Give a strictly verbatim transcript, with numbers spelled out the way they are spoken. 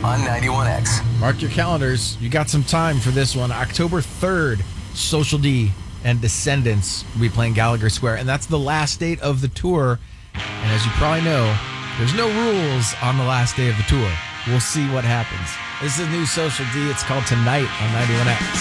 on ninety-one X. Mark your calendars. You got some time for this one. October third, Social D and Descendants will be playing Gallagher Square, and that's the last date of the tour. And as you probably know, there's no rules on the last day of the tour. We'll see what happens. This is new Social D. It's called Tonight on ninety-one X.